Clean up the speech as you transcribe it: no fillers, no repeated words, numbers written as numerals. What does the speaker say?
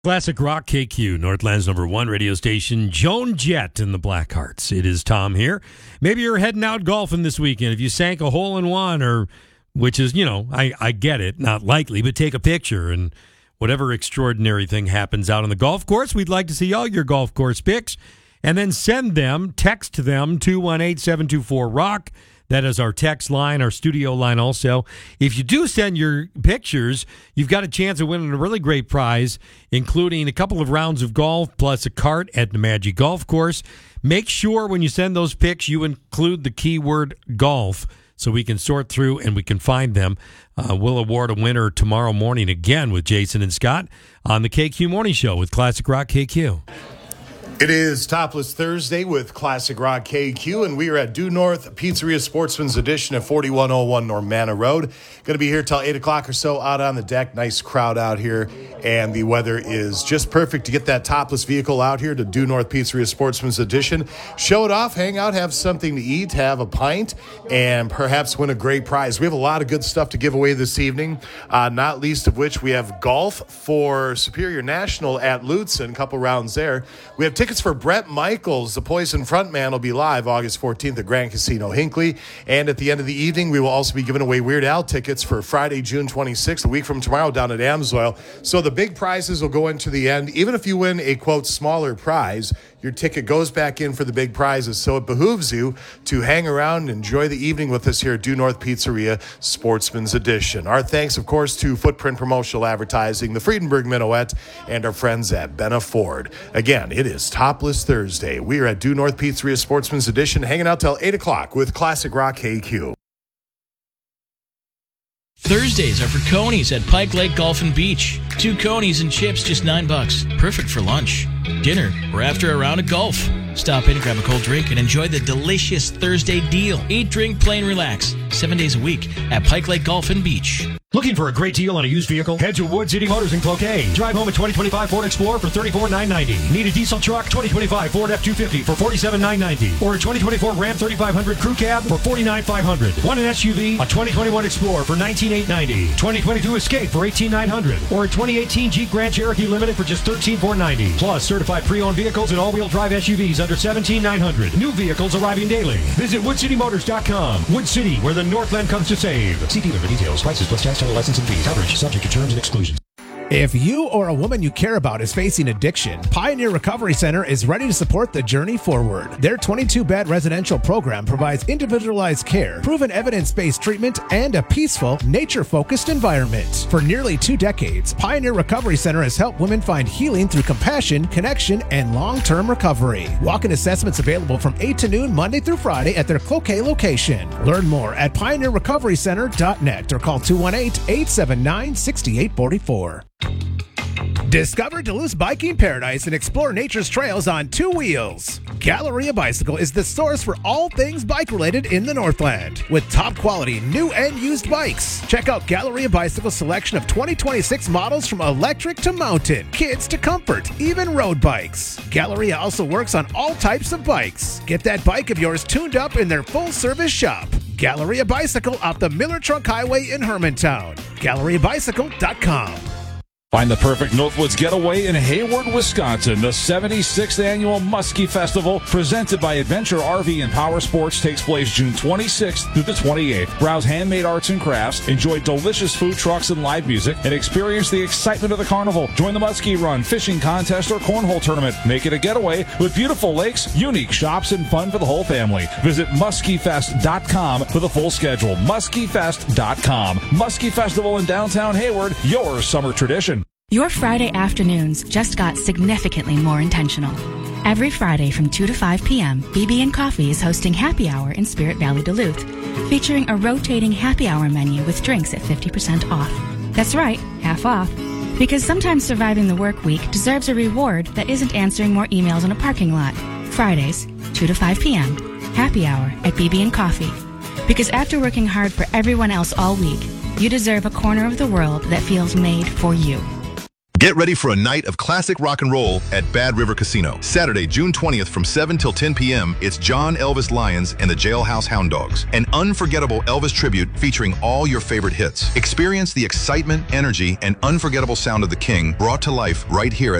Classic Rock KQ, Northland's #1 radio station. Joan Jett and the Blackhearts. It is Tom here. Maybe you're heading out golfing this weekend. If you sank a hole-in-one, or which is, I get it, not likely, but take a picture and whatever extraordinary thing happens out on the golf course, we'd like to see all your golf course pics, and then send them, text them, 218-724-ROCK. That is our text line, our studio line also. If you do send your pictures, you've got a chance of winning a really great prize, including a couple of rounds of golf plus a cart at the Magic Golf Course. Make sure when you send those pics, you include the keyword golf so we can sort through and we can find them. We'll award a winner tomorrow morning again with Jason and Scott on the KQ Morning Show with Classic Rock KQ. It is Topless Thursday with Classic Rock KQ, and we are at Due North Pizzeria Sportsman's Edition at 4101 Normanna Road. Going to be here till 8 o'clock or so out on the deck. Nice crowd out here, and the weather is just perfect to get that topless vehicle out here to Due North Pizzeria Sportsman's Edition. Show it off, hang out, have something to eat, have a pint, and perhaps win a great prize. We have a lot of good stuff to give away this evening, not least of which we have golf for Superior National at Lutsen, a couple rounds there. We have tickets for Bret Michaels, the Poison frontman, will be live August 14th at Grand Casino Hinckley. And at the end of the evening, we will also be giving away Weird Al tickets for Friday, June 26th, a week from tomorrow, down at Amsoil. So the big prizes will go into the end. Even if you win a, quote, smaller prize, your ticket goes back in for the big prizes. So it behooves you to hang around and enjoy the evening with us here at Due North Pizzeria Sportsman's Edition. Our thanks, of course, to Footprint Promotional Advertising, the Friedenberg Minuet, and our friends at Benna Ford. Again, it is Topless Thursday. We are at Due North Pizzeria Sportsman's Edition, hanging out till 8 o'clock with Classic Rock KQ. Thursdays are for Conies at Pike Lake Golf and Beach. 2 Conies and chips, just $9. Perfect for lunch, dinner, or after a round of golf. Stop in, grab a cold drink, and enjoy the delicious Thursday deal. Eat, drink, play, and relax 7 days a week at Pike Lake Golf and Beach. Looking for a great deal on a used vehicle? Head to Wood City Motors in Cloquet. Drive home a 2025 Ford Explorer for $34,990. Need a diesel truck? 2025 Ford F-250 for $47,990. Or a 2024 Ram 3500 Crew Cab for $49,500. Want an SUV? A 2021 Explorer for $19,890. 2022 Escape for $18,900. Or a 2018 Jeep Grand Cherokee Limited for just $13,490. Plus certified pre-owned vehicles and all-wheel drive SUVs under $17,900. New vehicles arriving daily. Visit WoodCityMotors.com. Wood City, where the Northland comes to save. See dealer for details. Prices plus tax, title, license, and fees. Coverage subject to terms and exclusions. If you or a woman you care about is facing addiction, Pioneer Recovery Center is ready to support the journey forward. Their 22-bed residential program provides individualized care, proven evidence-based treatment, and a peaceful, nature-focused environment. For nearly 2 decades, Pioneer Recovery Center has helped women find healing through compassion, connection, and long-term recovery. Walk-in assessments available from 8 to noon Monday through Friday at their Cloquet location. Learn more at pioneerrecoverycenter.net or call 218-879-6844. Discover Duluth's biking paradise and explore nature's trails on 2 wheels. Galleria Bicycle is the source for all things bike-related in the Northland. With top-quality new and used bikes. Check out Galleria Bicycle's selection of 2026 models from electric to mountain, kids to comfort, even road bikes. Galleria also works on all types of bikes. Get that bike of yours tuned up in their full-service shop. Galleria Bicycle off the Miller Trunk Highway in Hermantown. GalleriaBicycle.com. Find the perfect Northwoods getaway in Hayward, Wisconsin. The 76th Annual Muskie Festival, presented by Adventure RV and Power Sports, takes place June 26th through the 28th. Browse handmade arts and crafts, enjoy delicious food trucks and live music, and experience the excitement of the carnival. Join the Muskie Run, fishing contest, or cornhole tournament. Make it a getaway with beautiful lakes, unique shops, and fun for the whole family. Visit MuskieFest.com for the full schedule. MuskieFest.com. Muskie Festival in downtown Hayward, your summer tradition. Your Friday afternoons just got significantly more intentional. Every Friday from 2 to 5 p.m., BB & Coffee is hosting Happy Hour in Spirit Valley, Duluth, featuring a rotating happy hour menu with drinks at 50% off. That's right, half off. Because sometimes surviving the work week deserves a reward that isn't answering more emails in a parking lot. Fridays, 2 to 5 p.m., Happy Hour at BB & Coffee. Because after working hard for everyone else all week, you deserve a corner of the world that feels made for you. Get ready for a night of classic rock and roll at Bad River Casino. Saturday, June 20th from 7 till 10 p.m., it's John Elvis Lyons and the Jailhouse Hound Dogs. An unforgettable Elvis tribute featuring all your favorite hits. Experience the excitement, energy, and unforgettable sound of the King brought to life right here at